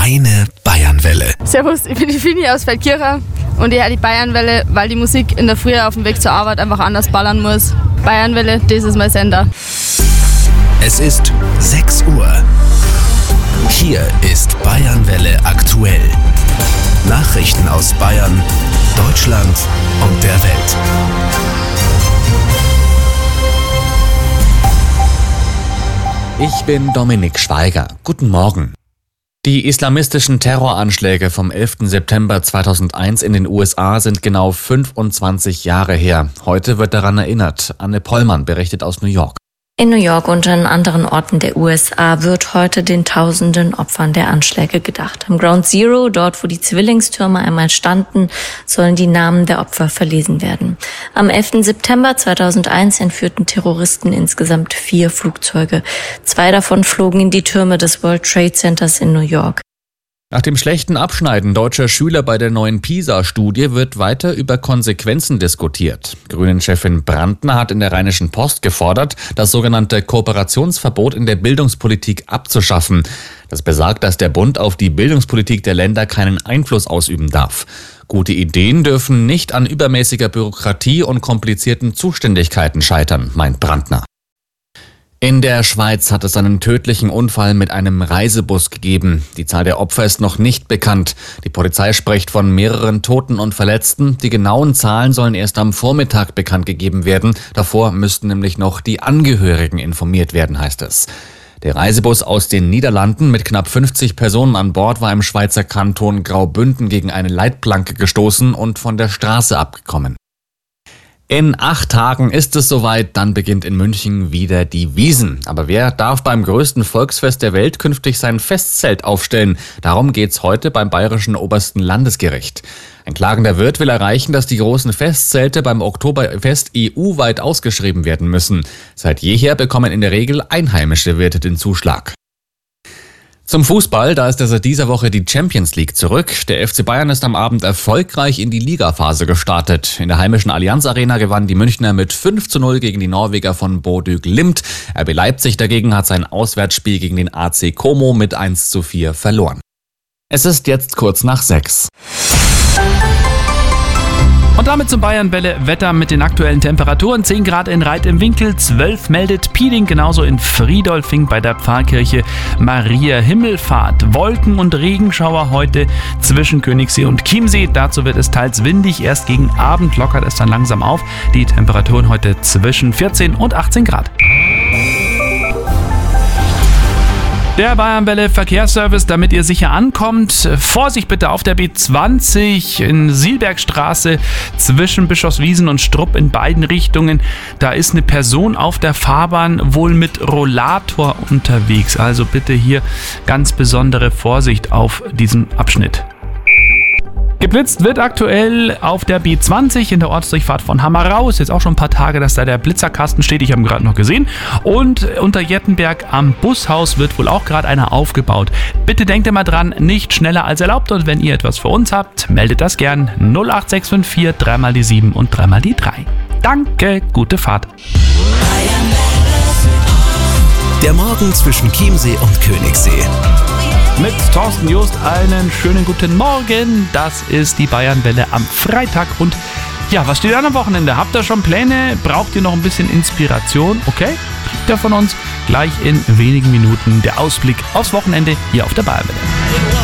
Deine Bayernwelle. Servus, ich bin die Fini aus Feldkirchen und ich höre die Bayernwelle, weil die Musik in der Früh auf dem Weg zur Arbeit einfach anders ballern muss. Bayernwelle, das ist mein Sender. Es ist 6 Uhr. Hier ist Bayernwelle aktuell. Nachrichten aus Bayern, Deutschland und der Welt. Ich bin Dominik Schweiger. Guten Morgen. Die islamistischen Terroranschläge vom 11. September 2001 in den USA sind genau 25 Jahre her. Heute wird daran erinnert. Anne Pollmann berichtet aus New York. In New York und an anderen Orten der USA wird heute den tausenden Opfern der Anschläge gedacht. Am Ground Zero, dort wo die Zwillingstürme einmal standen, sollen die Namen der Opfer verlesen werden. Am 11. September 2001 entführten Terroristen insgesamt 4 Flugzeuge. 2 davon flogen in die Türme des World Trade Centers in New York. Nach dem schlechten Abschneiden deutscher Schüler bei der neuen PISA-Studie wird weiter über Konsequenzen diskutiert. Grünen-Chefin Brandner hat in der Rheinischen Post gefordert, das sogenannte Kooperationsverbot in der Bildungspolitik abzuschaffen. Das besagt, dass der Bund auf die Bildungspolitik der Länder keinen Einfluss ausüben darf. Gute Ideen dürfen nicht an übermäßiger Bürokratie und komplizierten Zuständigkeiten scheitern, meint Brandner. In der Schweiz hat es einen tödlichen Unfall mit einem Reisebus gegeben. Die Zahl der Opfer ist noch nicht bekannt. Die Polizei spricht von mehreren Toten und Verletzten. Die genauen Zahlen sollen erst am Vormittag bekannt gegeben werden. Davor müssten nämlich noch die Angehörigen informiert werden, heißt es. Der Reisebus aus den Niederlanden mit knapp 50 Personen an Bord war im Schweizer Kanton Graubünden gegen eine Leitplanke gestoßen und von der Straße abgekommen. In 8 Tagen ist es soweit, dann beginnt in München wieder die Wiesn. Aber wer darf beim größten Volksfest der Welt künftig sein Festzelt aufstellen? Darum geht's heute beim Bayerischen Obersten Landesgericht. Ein klagender Wirt will erreichen, dass die großen Festzelte beim Oktoberfest EU-weit ausgeschrieben werden müssen. Seit jeher bekommen in der Regel einheimische Wirte den Zuschlag. Zum Fußball, da ist seit dieser Woche die Champions League zurück. Der FC Bayern ist am Abend erfolgreich in die Ligaphase gestartet. In der heimischen Allianz Arena gewannen die Münchner mit 5:0 gegen die Norweger von Bodø Glimt. RB Leipzig dagegen hat sein Auswärtsspiel gegen den AC Como mit 1:4 verloren. Es ist jetzt kurz nach 6. Und damit zum Bayernwelle-Wetter mit den aktuellen Temperaturen. 10 Grad in Reit im Winkel, 12 meldet Pieling, genauso in Friedolfing bei der Pfarrkirche Maria Himmelfahrt. Wolken- und Regenschauer heute zwischen Königssee und Chiemsee. Dazu wird es teils windig. Erst gegen Abend lockert es dann langsam auf. Die Temperaturen heute zwischen 14 und 18 Grad. Der Bayernwelle Verkehrsservice, damit ihr sicher ankommt. Vorsicht bitte auf der B20 in Silbergstraße zwischen Bischofswiesen und Strupp in beiden Richtungen. Da ist eine Person auf der Fahrbahn wohl mit Rollator unterwegs. Also bitte hier ganz besondere Vorsicht auf diesem Abschnitt. Geblitzt wird aktuell auf der B20 in der Ortsdurchfahrt von Hammerau. Ist jetzt auch schon ein paar Tage, dass da der Blitzerkasten steht. Ich habe ihn gerade noch gesehen. Und unter Jettenberg am Bushaus wird wohl auch gerade einer aufgebaut. Bitte denkt immer dran, nicht schneller als erlaubt. Und wenn ihr etwas für uns habt, meldet das gern 08654 3 die 7 und 3 die 3. Danke, gute Fahrt. Der Morgen zwischen Chiemsee und Königssee. Mit Thorsten Just einen schönen guten Morgen. Das ist die Bayernwelle am Freitag. Und ja, was steht an am Wochenende? Habt ihr schon Pläne? Braucht ihr noch ein bisschen Inspiration? Okay, kriegt ihr von uns gleich in wenigen Minuten der Ausblick aufs Wochenende hier auf der Bayernwelle.